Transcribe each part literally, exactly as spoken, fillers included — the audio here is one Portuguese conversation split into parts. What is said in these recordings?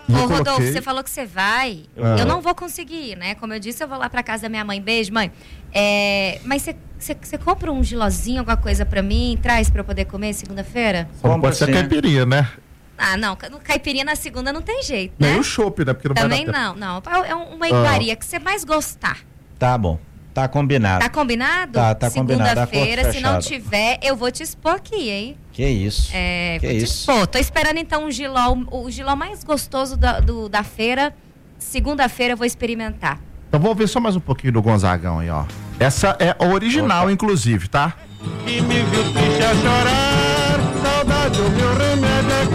Ô, eu Rodolfo, coloquei... você falou que você vai. Ah. Eu não vou conseguir, né? Como eu disse, eu vou lá pra casa da minha mãe. Beijo, mãe. É, mas você, você, você compra um gilozinho, alguma coisa pra mim, traz pra eu poder comer segunda-feira? Só não pode ser caipirinha, né? Ah, não. Caipirinha na segunda não tem jeito, né? Nem o chopp, né? Porque não Também vai dar não, não. É uma iguaria ah. que você mais gostar. Tá bom. Tá combinado. Tá combinado? Tá, tá combinado. Segunda-feira, se não tiver, eu vou te expor aqui, hein? Que isso. É, que vou isso. te expor. Tô esperando então um giló, o giló mais gostoso da, do, da feira. Segunda-feira eu vou experimentar. Então vou ver só mais um pouquinho do Gonzagão aí, ó. Essa é a original, Opa. inclusive, tá? E me viu triste a chorar, saudade o meu remédio é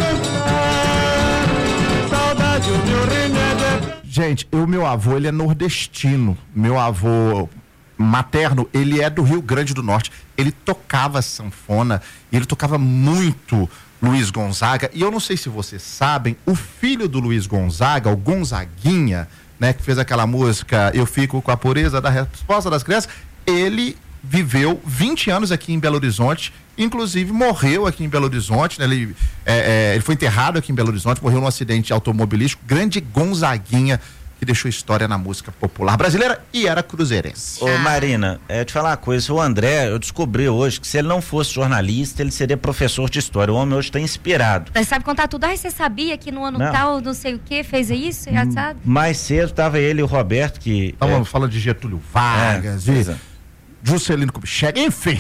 cantar, saudade o meu remédio é... Gente, o meu avô, ele é nordestino. Meu avô materno, ele é do Rio Grande do Norte. Ele tocava sanfona e ele tocava muito Luiz Gonzaga. E eu não sei se vocês sabem, o filho do Luiz Gonzaga, o Gonzaguinha, né, que fez aquela música Eu Fico com a Pureza da Resposta das Crianças, ele viveu vinte anos aqui em Belo Horizonte, inclusive morreu aqui em Belo Horizonte, né? ele, é, é, ele foi enterrado aqui em Belo Horizonte, morreu num acidente automobilístico. Grande Gonzaguinha, que deixou história na música popular brasileira e era cruzeirense. Ô Marina, é, te falar uma coisa, o André, eu descobri hoje que se ele não fosse jornalista, ele seria professor de história. O homem hoje está inspirado. Você sabe contar tudo? Ah, você sabia que no ano não. tal, não sei o que, fez isso, hum, sabe? Mais cedo estava ele e o Roberto, que... Estava é, falando de Getúlio Vargas, é, de é. Juscelino Kubitschek, enfim,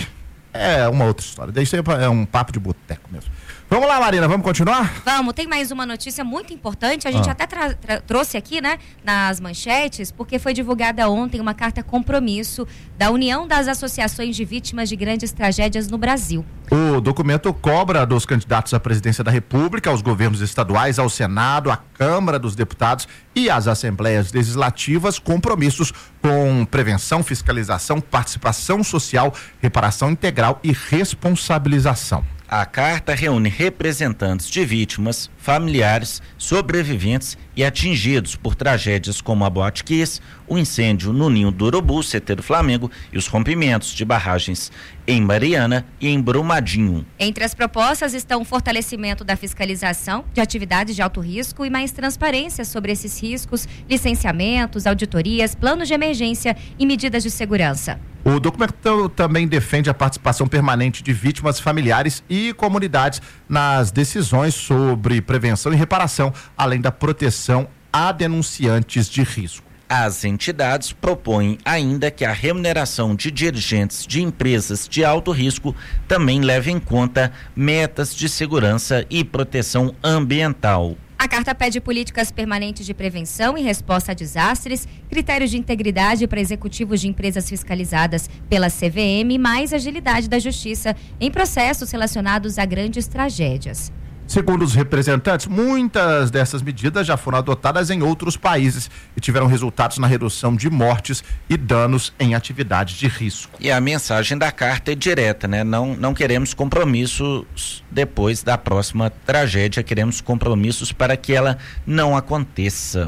é uma outra história. Isso aí é um papo de boteco mesmo. Vamos lá, Marina, vamos continuar? Vamos, tem mais uma notícia muito importante, a gente ah. até tra- tra- trouxe aqui, né, nas manchetes, porque foi divulgada ontem uma carta compromisso da União das Associações de Vítimas de Grandes Tragédias no Brasil. O documento cobra dos candidatos à presidência da República, aos governos estaduais, ao Senado, à Câmara dos Deputados e às Assembleias Legislativas compromissos com prevenção, fiscalização, participação social, reparação integral e responsabilização. A carta reúne representantes de vítimas, familiares, sobreviventes e atingidos por tragédias como a Boate Kiss, o incêndio no Ninho do Urubu, C T do Flamengo, e os rompimentos de barragens em Mariana e em Brumadinho. Entre as propostas estão o fortalecimento da fiscalização de atividades de alto risco e mais transparência sobre esses riscos, licenciamentos, auditorias, planos de emergência e medidas de segurança. O documento também defende a participação permanente de vítimas, familiares e comunidades nas decisões sobre prevenção e reparação, além da proteção a denunciantes de risco. As entidades propõem ainda que a remuneração de dirigentes de empresas de alto risco também leve em conta metas de segurança e proteção ambiental. A carta pede políticas permanentes de prevenção e resposta a desastres, critérios de integridade para executivos de empresas fiscalizadas pela C V M e mais agilidade da justiça em processos relacionados a grandes tragédias. Segundo os representantes, muitas dessas medidas já foram adotadas em outros países e tiveram resultados na redução de mortes e danos em atividades de risco. E a mensagem da carta é direta, né? Não, não queremos compromissos depois da próxima tragédia, queremos compromissos para que ela não aconteça.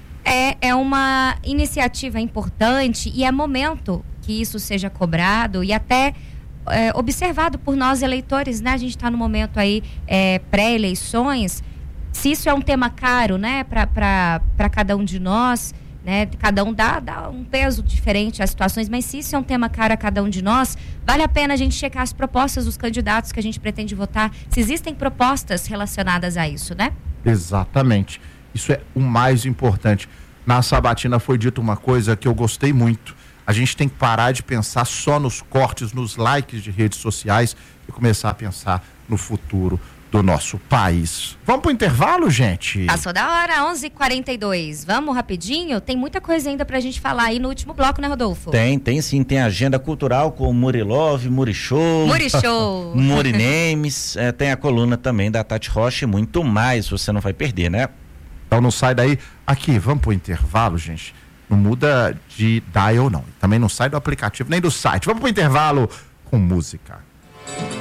É, é uma iniciativa importante e é momento que isso seja cobrado e até É, observado por nós eleitores, né? A gente está no momento aí é, pré-eleições. Se isso é um tema caro, né? Para cada um de nós, né? Cada um dá, dá um peso diferente às situações, mas se isso é um tema caro a cada um de nós, vale a pena a gente checar as propostas dos candidatos que a gente pretende votar, se existem propostas relacionadas a isso, né? Exatamente. Isso é o mais importante. Na sabatina foi dito uma coisa que eu gostei muito. A gente tem que parar de pensar só nos cortes, nos likes de redes sociais e começar a pensar no futuro do nosso país. Vamos pro intervalo, gente? Passou da hora, onze e quarenta e dois. Vamos rapidinho? Tem muita coisa ainda pra gente falar aí no último bloco, né, Rodolfo? Tem, tem sim. Tem agenda cultural com o Murilove, Murishow. Murishow. Murinemes. É, tem a coluna também da Tati Rocha e muito mais. Você não vai perder, né? Então não sai daí. Aqui, vamos pro intervalo, gente. Não muda de dial, não. Também não sai do aplicativo nem do site. Vamos pro intervalo com música.